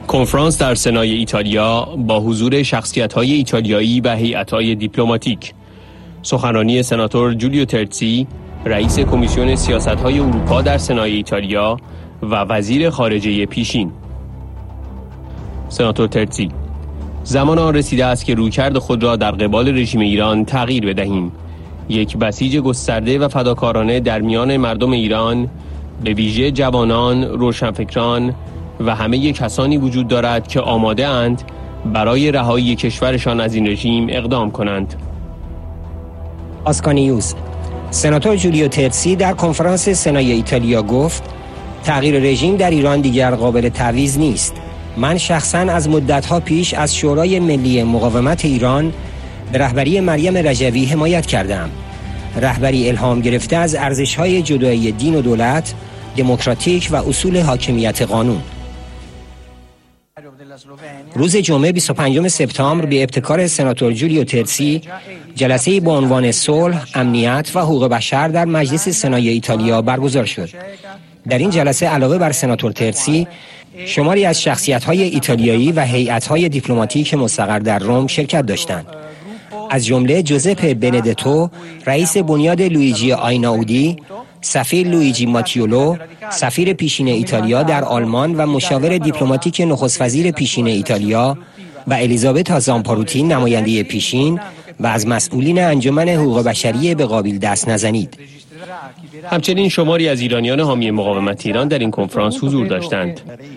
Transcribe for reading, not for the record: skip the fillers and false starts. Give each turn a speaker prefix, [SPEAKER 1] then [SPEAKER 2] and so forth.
[SPEAKER 1] کنفرانس در سنای ایتالیا با حضور شخصیت‌های ایتالیایی و هیئت‌های دیپلماتیک. سخنرانی سناتور جولیو ترتسی، رئیس کمیسیون سیاست‌های اروپا در سنای ایتالیا و وزیر خارجه پیشین. سناتور ترتسی: زمان آن رسیده است که رویکرد خود را در قبال رژیم ایران تغییر بدهیم. یک بسیج گسترده و فداکارانه در میان مردم ایران، به ویژه جوانان، روشنفکران و همه کسانی وجود دارد که آماده اند برای رهایی کشورشان از این رژیم اقدام کنند.
[SPEAKER 2] آسکانیوس: سناتور جولیو ترتسی در کنفرانس سنای ایتالیا گفت تغییر رژیم در ایران دیگر قابل تعویض نیست. من شخصاً از مدت‌ها پیش از شورای ملی مقاومت ایران به رهبری مریم رجوی حمایت کردم. رهبری الهام گرفته از ارزش‌های جدایی دین و دولت، دموکراتیک و اصول حاکمیت قانون. روز جمعه 25 سپتامبر به ابتکار سناتور جولیو ترتسی، جلسه‌ای با عنوان صلح، امنیت و حقوق بشر در مجلس سنای ایتالیا برگزار شد. در این جلسه علاوه بر سناتور ترتسی، شماری از شخصیت‌های ایتالیایی و هیئت‌های دیپلماتیک مستقر در روم شرکت داشتند. از جمله جوزپه بندتو، رئیس بنیاد لویجی آیناودی، سفیر لویجی ماتیولو، سفیر پیشین ایتالیا در آلمان و مشاور دیپلماتیک نخست وزیر پیشین ایتالیا و الیزابتا زامپاروتی، نماینده پیشین، و از مسئولین انجمن حقوق بشری به قابیل دست نزنید.
[SPEAKER 1] همچنین شماری از ایرانیان حامی مقاومت ایران در این کنفرانس حضور داشتند.